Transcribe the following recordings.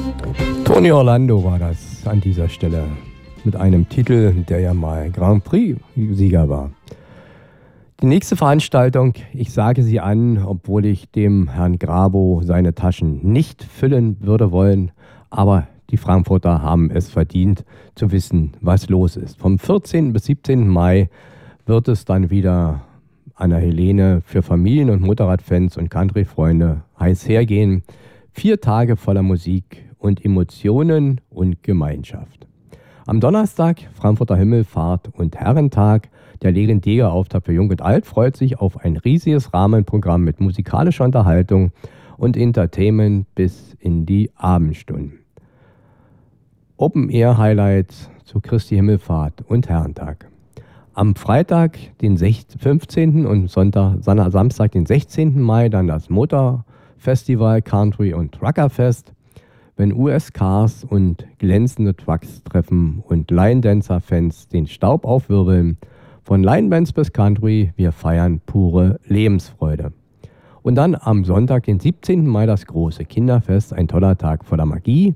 Tony Orlando war das an dieser Stelle mit einem Titel, der ja mal Grand Prix-Sieger war. Die nächste Veranstaltung, ich sage sie an, obwohl ich dem Herrn Grabo seine Taschen nicht füllen würde wollen, aber die Frankfurter haben es verdient, zu wissen, was los ist. Vom 14. bis 17. Mai wird es dann wieder an der Helene für Familien- und Motorradfans und Country-Freunde heiß hergehen. 4 Tage voller Musik und Emotionen und Gemeinschaft. Am Donnerstag Frankfurter Himmelfahrt und Herrentag. Der legendäre Auftakt für Jung und Alt freut sich auf ein riesiges Rahmenprogramm mit musikalischer Unterhaltung und Entertainment bis in die Abendstunden. Open-Air-Highlights zu Christi Himmelfahrt und Herrentag. Am Freitag, den 15. und Samstag, den 16. Mai, dann das Motorfestival Country und Truckerfest. Wenn US-Cars und glänzende Trucks treffen und Line-Dancer-Fans den Staub aufwirbeln, von Line-Bands bis Country, wir feiern pure Lebensfreude. Und dann am Sonntag, den 17. Mai, das große Kinderfest, ein toller Tag voller Magie.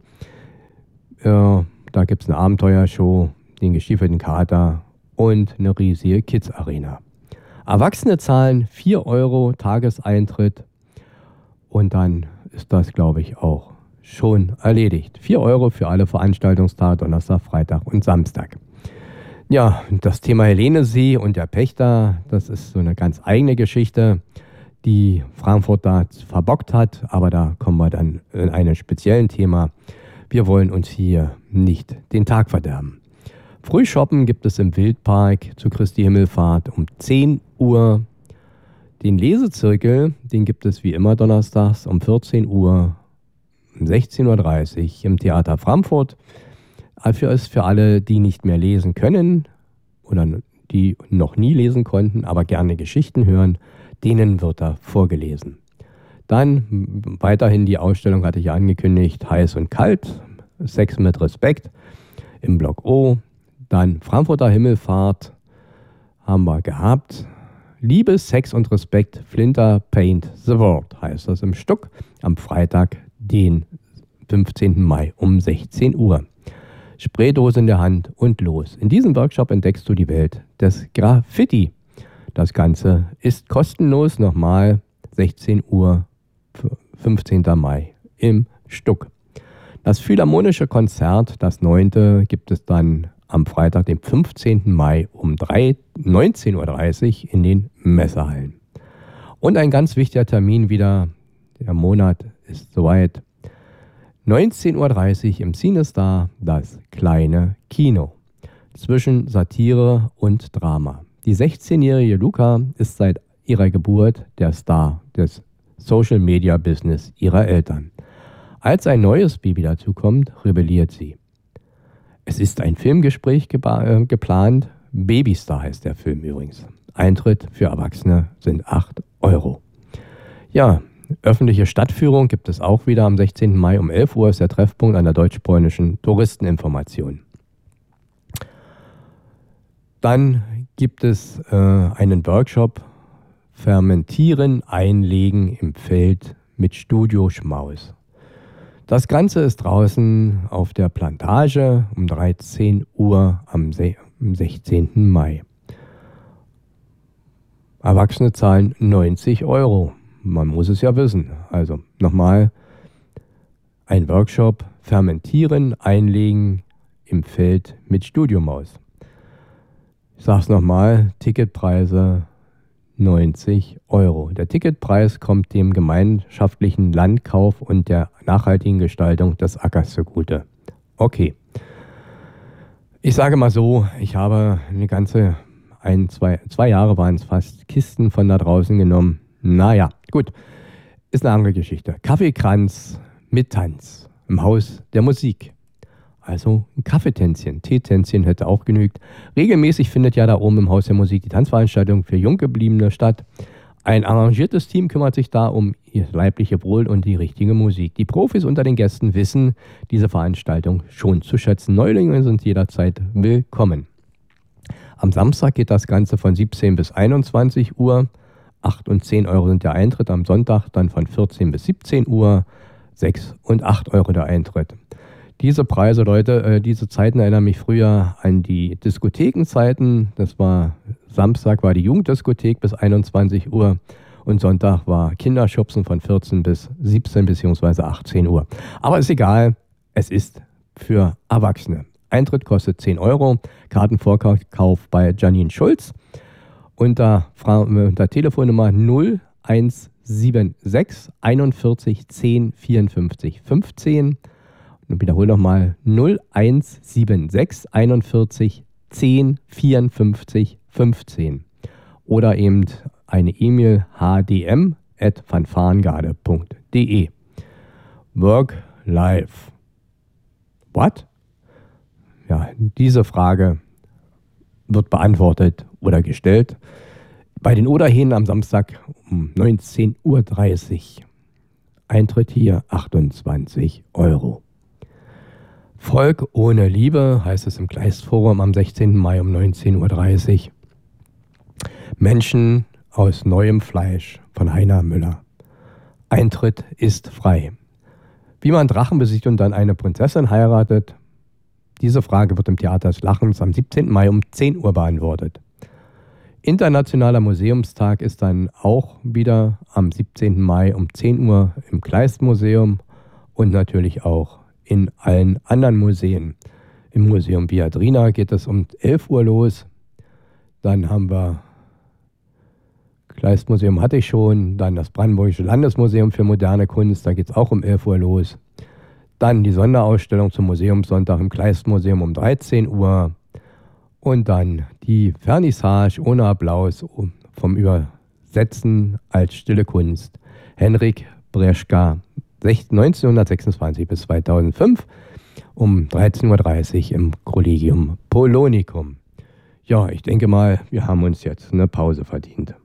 Da gibt es eine Abenteuershow, den gestiefelten Kater und eine riesige Kids-Arena. Erwachsene zahlen 4 Euro Tageseintritt und dann ist das, glaube ich, auch schon erledigt. 4 Euro für alle Veranstaltungstage, Donnerstag, Freitag und Samstag. Ja, das Thema Helenesee und der Pächter, das ist so eine ganz eigene Geschichte, die Frankfurt da verbockt hat, aber da kommen wir dann in einem speziellen Thema. Wir wollen uns hier nicht den Tag verderben. Frühshoppen gibt es im Wildpark zu Christi Himmelfahrt um 10 Uhr. Den Lesezirkel, den gibt es wie immer donnerstags um 14 Uhr. 16.30 Uhr im Theater Frankfurt. Für alle, die nicht mehr lesen können oder die noch nie lesen konnten, aber gerne Geschichten hören, denen wird da vorgelesen. Dann weiterhin die Ausstellung, hatte ich ja angekündigt, Heiß und Kalt, Sex mit Respekt im Block O. Dann Frankfurter Himmelfahrt haben wir gehabt. Liebe, Sex und Respekt, Flinter Paint the World heißt das im Stuck am Freitag, den 15. Mai um 16 Uhr. Spraydose in der Hand und los. In diesem Workshop entdeckst du die Welt des Graffiti. Das Ganze ist kostenlos, nochmal 16 Uhr, 15. Mai im Stuck. Das Philharmonische Konzert, das 9. gibt es dann am Freitag, den 15. Mai um 19.30 Uhr in den Messehallen. Und ein ganz wichtiger Termin wieder, der Monat ist soweit. 19.30 Uhr im CineStar, das kleine Kino. Zwischen Satire und Drama. Die 16-jährige Luca ist seit ihrer Geburt der Star des Social-Media-Business ihrer Eltern. Als ein neues Baby dazukommt, rebelliert sie. Es ist ein Filmgespräch geplant. Babystar heißt der Film übrigens. Eintritt für Erwachsene sind 8 Euro. Ja, öffentliche Stadtführung gibt es auch wieder am 16. Mai um 11 Uhr ist der Treffpunkt an der deutsch-polnischen Touristeninformation. Dann gibt es einen Workshop Fermentieren, Einlegen im Feld mit Studioschmaus. Das Ganze ist draußen auf der Plantage um 13 Uhr am 16. Mai. Erwachsene zahlen 90 Euro. Man muss es ja wissen. Also nochmal, ein Workshop, Fermentieren, Einlegen im Feld mit Studiomaus. Ich sage es nochmal, Ticketpreise 90 Euro. Der Ticketpreis kommt dem gemeinschaftlichen Landkauf und der nachhaltigen Gestaltung des Ackers zugute. Okay. Ich sage mal so, ich habe eine ganze, 2 Jahre waren es fast, Kisten von da draußen genommen. Naja, gut, ist eine andere Geschichte. Kaffeekranz mit Tanz im Haus der Musik. Also ein Kaffeetänzchen, Teetänzchen hätte auch genügt. Regelmäßig findet ja da oben im Haus der Musik die Tanzveranstaltung für Junggebliebene statt. Ein arrangiertes Team kümmert sich da um ihr leibliche Wohl und die richtige Musik. Die Profis unter den Gästen wissen diese Veranstaltung schon zu schätzen. Neulinge sind jederzeit willkommen. Am Samstag geht das Ganze von 17 bis 21 Uhr. 8 und 10 Euro sind der Eintritt. Am Sonntag dann von 14 bis 17 Uhr. 6 und 8 Euro der Eintritt. Diese Preise, Leute, diese Zeiten erinnern mich früher an die Diskothekenzeiten. Das war Samstag war die Jugenddiskothek bis 21 Uhr und Sonntag war Kinderschubsen von 14 bis 17 bzw. 18 Uhr. Aber ist egal, es ist für Erwachsene. Eintritt kostet 10 Euro, Kartenvorkauf bei Janine Schulz unter Telefonnummer 0176 41 10 54 15. Und wiederhole nochmal 0176 41 10 54 15. Oder eben eine E-Mail hdm@fanfarengarde.de. Work, life. What? Ja, diese Frage wird beantwortet oder gestellt bei den Oderhähnen am Samstag um 19.30 Uhr. Eintritt hier 28 Euro. Volk ohne Liebe heißt es im Kleistforum am 16. Mai um 19.30 Uhr. Menschen aus neuem Fleisch von Heiner Müller. Eintritt ist frei. Wie man Drachen besiegt und dann eine Prinzessin heiratet, diese Frage wird im Theater des Lachens am 17. Mai um 10 Uhr beantwortet. Internationaler Museumstag ist dann auch wieder am 17. Mai um 10 Uhr im Kleistmuseum und natürlich auch in allen anderen Museen. Im Museum Viadrina geht es um 11 Uhr los. Dann haben wir Kleistmuseum hatte ich schon, dann das Brandenburgische Landesmuseum für moderne Kunst, da geht es auch um 11 Uhr los. Dann die Sonderausstellung zum Museumssonntag im Kleistmuseum um 13 Uhr. Und dann die Vernissage ohne Applaus vom Übersetzen als stille Kunst. Henrik Breschka, 1926 bis 2005 um 13.30 Uhr im Collegium Polonicum. Ja, ich denke mal, wir haben uns jetzt eine Pause verdient.